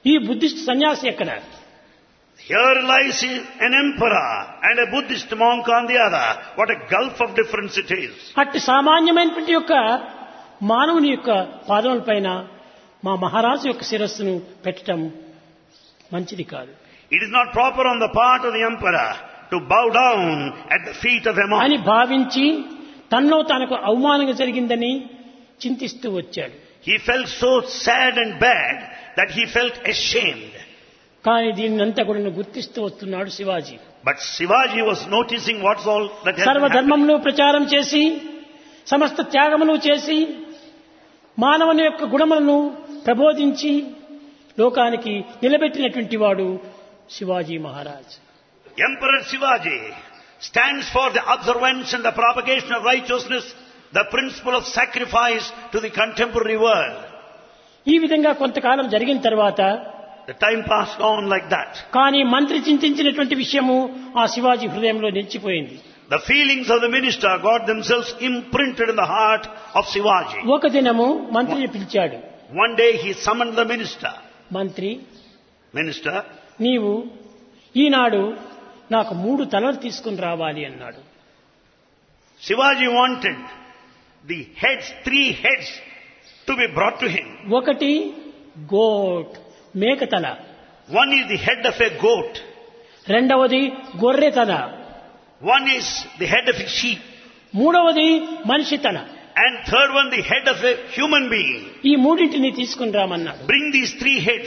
ఈ బుద్ధిస్ట్ సన్యాసి ఎక్కడ? Here lies an emperor and a Buddhist monk on the other. What a gulf of difference it is. అట్టి సామాన్యమైనటువంటి యొక్క మానవుని యొక్క పాదముల పైన మా మహారాజు యొక్క శిరస్సును పెట్టడం మంచిది కాదు It is not proper on the part of the emperor to bow down at the feet of a అని monk. భావించి తనలో తనకు అవమానంగా జరిగిందని చింతిస్తూ వచ్చాడు. He felt so sad and bad that he felt ashamed. కానీ దీన్నంతా కూడా గుర్తిస్తూ వస్తున్నాడు Shivaji. But Shivaji was noticing what's all that has happened. సర్వధర్మమును ప్రచారం చేసి సమస్త త్యాగమును చేసి మానవుని యొక్క గుణములను ప్రబోధించి లోకానికి నిలబెట్టినటువంటి వాడు Shivaji Maharaj. Emperor Shivaji stands for the observance and the propagation of righteousness, the principle of sacrifice to the contemporary world. ఈ విధంగా కొంతకాలం జరిగిన తర్వాత The time passed on like that. కానీ మంత్రి చింతించినటువంటి విషయము ఆ శివాజీ హృదయంలో నిలిచిపోయింది. The feelings of the minister got themselves imprinted in the heart of Shivaji. ఒక దినము మంత్రిని పిలిచాడు. One day he summoned the minister. మంత్రి, Minister, నీవు ఈనాడు నాకు 3 తలలు తీసుకుని రావాలి అన్నాడు. Shivaji wanted the heads, 3 heads to be brought to him. ఒకటి గోట్ మేక తల, One is the head of a goat. రెండవది గొర్రె తల, One is the head of a sheep. మూడవది మనిషి తల. And third one, the head of a human being. ఈ మూడింటిని తీసుకుని రామన్నాడు. Bring these 3 heads.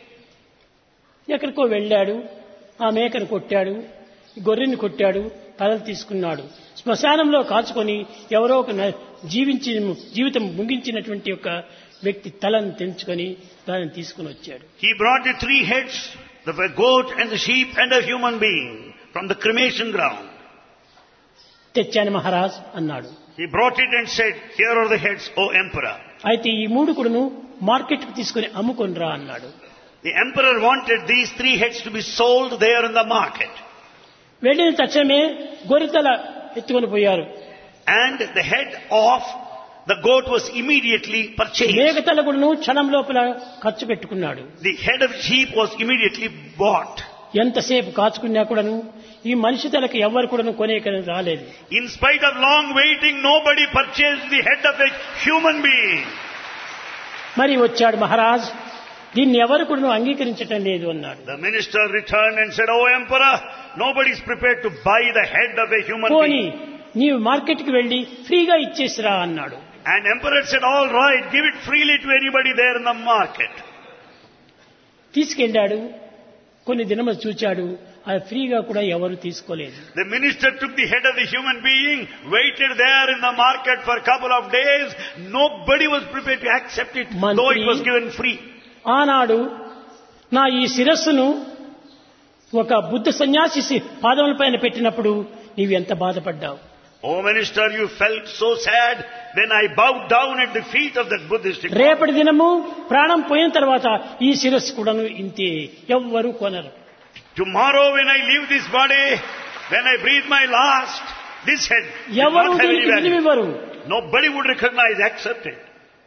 ఎక్కడికో వెళ్ళాడు, ఆ మేకను కొట్టాడు, గొర్రెని కొట్టాడు, తలలు తీసుకున్నాడు. శ్మశానంలో కాచుకొని ఎవరో ఒక జీవితం ముగించినటువంటి ఒక వ్యక్తి తలను తెంచుకొని దానిని తీసుకుని వచ్చాడు. He brought the 3 heads, the goat and the sheep and a human being from the cremation ground. తెచ్చాను మహారాజ్ అన్నాడు. He brought it and said, here are the heads, O emperor. అయితే ఈ 3 కూడాను మార్కెట్ కు తీసుకుని అమ్ముకొని రా అన్నాడు. The emperor wanted these 3 heads to be sold there in the market. వెళ్ళిన తక్షణమే గొర్రెతల ఎత్తుకొని పోయారు. And the head of the goat was immediately purchased. మేకతల కూడాను క్షణం లోపల ఖర్చు పెట్టుకున్నాడు. The head of sheep was immediately bought. ఎంతసేపు కాచుకున్నా కూడాను ఈ మనిషి తలకి ఎవరు కూడాను కొనేక రాలేదు. In spite of long waiting, nobody purchased the head of a human being. మరి వచ్చాడు మహారాజ్, దీన్ని ఎవరు కూడాను అంగీకరించటం లేదు అన్నాడు. The minister returned and said, "O emperor, nobody is prepared to buy the head of a human పోనీ being." నీవు మార్కెట్కి వెళ్ళి ఫ్రీగా ఇచ్చేసిరా అన్నాడు. And emperor said, "All right, give it freely to anybody there in the market." తీసుకెళ్ళాడు. కొన్ని దినములు చూచాడు, అది ఫ్రీగా కూడా ఎవరు తీసుకోలేదు. The minister took the head of the human being, waited there in the market for a couple of days. Nobody was prepared to accept it, though it was given free. ఆనాడు నా ఈ శిరస్సును ఒక బుద్ధ సన్యాసి పాదముల పైన పెట్టినప్పుడు నీవు ఎంత బాధపడ్డావు. Oh minister, you felt so sad when I bowed down at the feet of that Buddhist. రేపటి దినము ప్రాణం పోయిన తర్వాత ఈ శిరస్సు కూడాను ఇంతే, ఎవ్వరూ కొనరు. Tomorrow when I leave this body, when I breathe my last, this head will ఎవరు not have any దీనికి value. విలువివ్వరు. Nobody would recognize, accept it.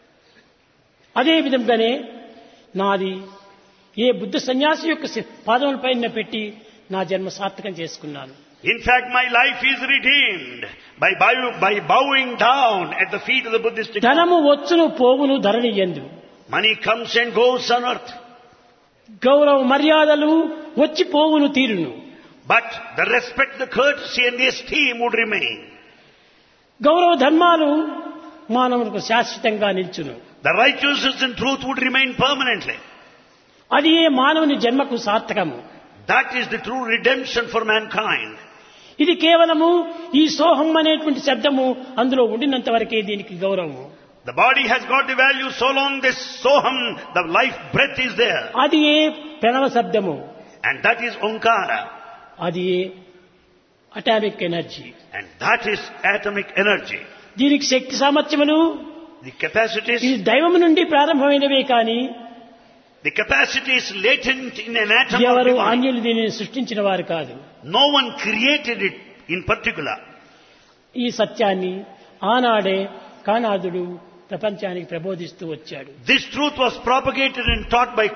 అదే విధంగానే నాది ఏ బుద్ధ సన్యాసి యొక్క పాదముల పైన పెట్టి నా జన్మ సార్థకం చేసుకున్నాను. In fact, my life is redeemed by bowing down at the feet of the Buddhist. ధనము వచ్చును పోవును ధరణి యందు. Money comes and goes on earth. గౌరవ మర్యాదలు వచ్చి పోవును తీరును. But the respect, the courtesy and the esteem would remain. గౌరవ ధర్మాలు మానవులకు శాశ్వతంగా నిల్చును. The righteousness and truth would remain permanently. అది ఏ మానవుని జన్మకు సార్థకము. That is the true redemption for mankind. ఇది కేవలము ఈ సోహం అనేటువంటి శబ్దము అందులో ఉండినంత వరకే దీనికి గౌరవము. The body has got the value so long this soham, the life breath is there. అది ఏ ప్రణవ శబ్దము. And that is Omkara. అది ఏ atomic energy. And that is atomic energy. దీనికి శక్తి సామర్థ్యములు, The capacities, ఇది దైవము నుండి ప్రారంభమైనవే కానీ the capacity is latent in an atom of ఎవరు divine. అన్యులు దీనిని సృష్టించిన వారు కాదు. No one created it in particular. ఈ సత్యాన్ని ఆనాడే కానాదుడు ప్రపంచానికి ప్రబోధిస్తూ వచ్చాడు. This truth was propagated and taught by